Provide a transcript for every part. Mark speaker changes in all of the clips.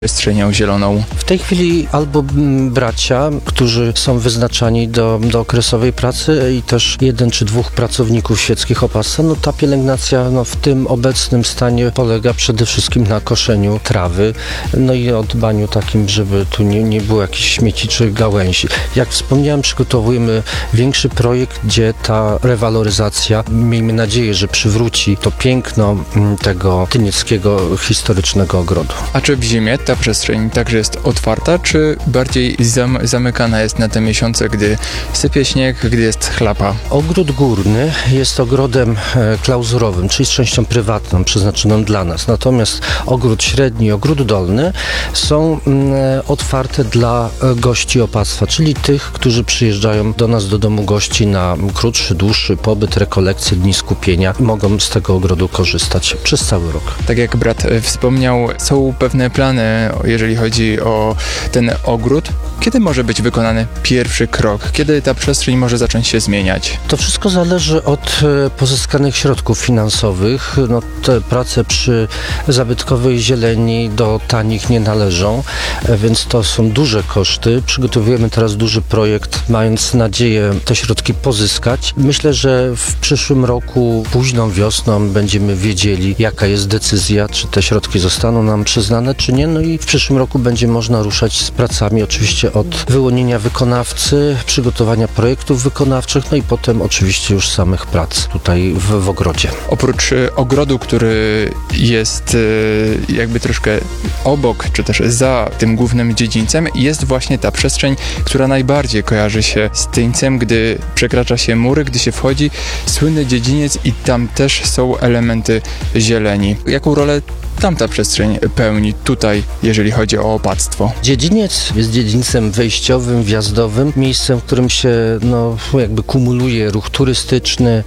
Speaker 1: przestrzenią zieloną?
Speaker 2: W tej chwili albo bracia, którzy są wyznaczani do okresowej pracy i też 1 czy 2 pracowników świeckich opasa. Ta pielęgnacja w tym obecnym stanie polega przede wszystkim na koszeniu trawy, i o dbaniu takim, żeby tu nie było jakichś śmieci czy gałęzi. Jak wspomniałem, przygotowujemy większy projekt, gdzie ta rewaloryzacja, miejmy nadzieję, że przywróci to piękno tego tynieckiego historycznego ogrodu.
Speaker 1: A czy w zimie ta przestrzeń także jest otwarta, czy bardziej zamykana jest na te miesiące, gdy sypie śnieg, gdy jest chlapa?
Speaker 2: Ogród górny jest ogrodem klauzurowym, czyli z częścią prywatną, przeznaczoną dla nas. Natomiast ogród średni i ogród dolny są otwarte dla gości opactwa, czyli tych, którzy przyjeżdżają do nas do domu gości na krótszy, dłuższy pobyt, rekolekcje, dni skupienia. Mogą z tego ogrodu korzystać przez cały rok.
Speaker 1: Tak jak brat wspomniał, są pewne plany, jeżeli chodzi o ten ogród. Kiedy może być wykonany pierwszy krok? Kiedy ta przestrzeń może zacząć się zmieniać?
Speaker 2: To wszystko zależy od pozyskanych środków finansowych. Te prace przy zabytkowej zieleni do tanich nie należą, więc to są duże koszty. Przygotowujemy teraz duży projekt, mając nadzieję te środki pozyskać. Myślę, że w przyszłym roku, późną wiosną będziemy wiedzieli, jaka jest decyzja, czy te środki zostaną nam przyznane, czy nie. I w przyszłym roku będzie można ruszać z pracami, oczywiście od wyłonienia wykonawcy, przygotowania projektów wykonawczych, i potem oczywiście już samych prac tutaj w ogrodzie.
Speaker 1: Oprócz ogrodu, który jest jakby troszkę obok, czy też za tym głównym dziedzińcem, jest właśnie ta przestrzeń, która najbardziej kojarzy się z Tyńcem, gdy przekracza się mury, gdy się wchodzi. Słynny dziedziniec i tam też są elementy zieleni. Jaką rolę tamta przestrzeń pełni tutaj, jeżeli chodzi o opactwo?
Speaker 2: Dziedziniec jest dziedzińcem wejściowym, wjazdowym, miejscem, w którym się jakby kumuluje ruch turystyczny,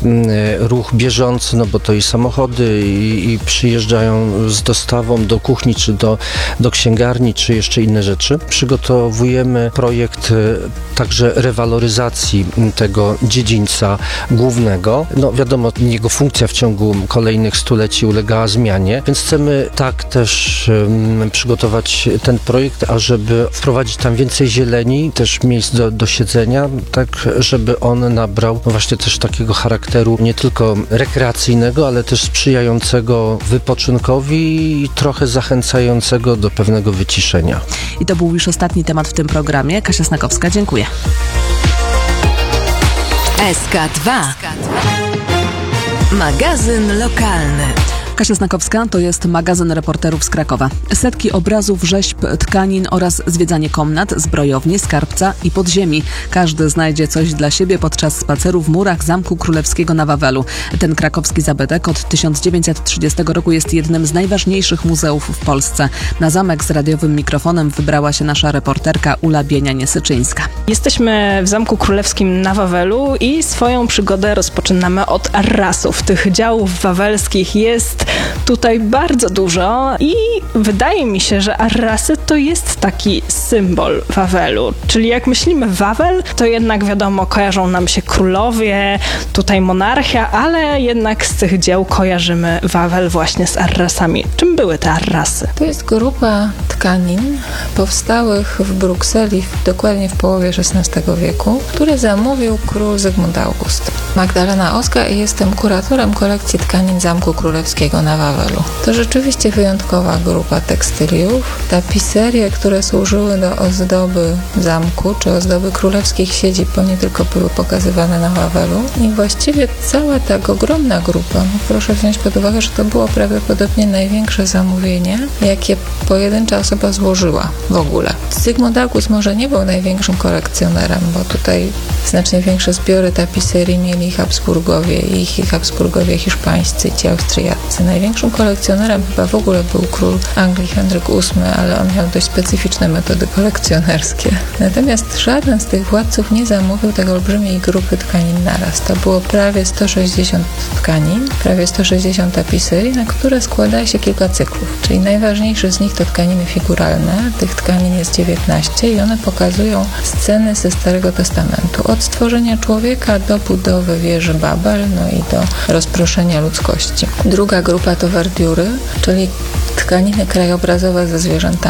Speaker 2: ruch bieżący, bo to i samochody i przyjeżdżają z dostawą do kuchni, czy do księgarni, czy jeszcze inne rzeczy. Przygotowujemy projekt także rewaloryzacji tego dziedzińca głównego. Wiadomo, jego funkcja w ciągu kolejnych stuleci ulegała zmianie, więc chcemy tak też przygotować ten projekt, ażeby wprowadzić tam więcej zieleni, też miejsc do siedzenia, tak żeby on nabrał właśnie też takiego charakteru nie tylko rekreacyjnego, ale też sprzyjającego wypoczynkowi i trochę zachęcającego do pewnego wyciszenia.
Speaker 3: I to był już ostatni temat w tym programie. Kasia Snakowska, dziękuję.
Speaker 4: SK2. Magazyn lokalny.
Speaker 3: Kasia Snakowska to jest magazyn reporterów z Krakowa. Setki obrazów, rzeźb, tkanin oraz zwiedzanie komnat, zbrojowni, skarbca i podziemi. Każdy znajdzie coś dla siebie podczas spaceru w murach Zamku Królewskiego na Wawelu. Ten krakowski zabytek od 1930 roku jest jednym z najważniejszych muzeów w Polsce. Na zamek z radiowym mikrofonem wybrała się nasza reporterka Ula Bienia-Niesyczyńska.
Speaker 5: Jesteśmy w Zamku Królewskim na Wawelu i swoją przygodę rozpoczynamy od arrasów. Tych działów wawelskich jest tutaj bardzo dużo i wydaje mi się, że arrasy to jest taki symbol Wawelu. Czyli jak myślimy Wawel, to jednak wiadomo, kojarzą nam się królowie, tutaj monarchia, ale jednak z tych dzieł kojarzymy Wawel właśnie z arrasami. Czym były te arrasy?
Speaker 6: To jest grupa tkanin powstałych w Brukseli dokładnie w połowie XVI wieku, które zamówił król Zygmunt August. Magdalena Oska i jestem kuratorem kolekcji tkanin Zamku Królewskiego na Wawelu. To rzeczywiście wyjątkowa grupa tekstyliów. Tapiserie, które służyły do ozdoby zamku, czy ozdoby królewskich siedzib, bo nie tylko były pokazywane na Wawelu. I właściwie cała ta ogromna grupa, proszę wziąć pod uwagę, że to było prawdopodobnie największe zamówienie, jakie pojedyncza osoba złożyła w ogóle. Zygmunt August może nie był największym kolekcjonerem, bo tutaj znacznie większe zbiory tapiserii mieli Habsburgowie i Habsburgowie hiszpańscy, ci Austriacy. Największym kolekcjonerem chyba w ogóle był król Anglii Henryk VIII, ale on miał dość specyficzne metody kolekcjonerskie. Natomiast żaden z tych władców nie zamówił tego olbrzymiej grupy tkanin naraz. To było prawie 160 tkanin, prawie 160 tapiserii, na które składa się kilka cyklów. Czyli najważniejszy z nich to tkaniny figuralne. Tych tkanin jest 19 i one pokazują sceny ze Starego Testamentu. Od stworzenia człowieka do budowy wieży Babel, i do rozproszenia ludzkości. Druga grupa to werdiury, czyli tkaniny krajobrazowe ze zwierzętami.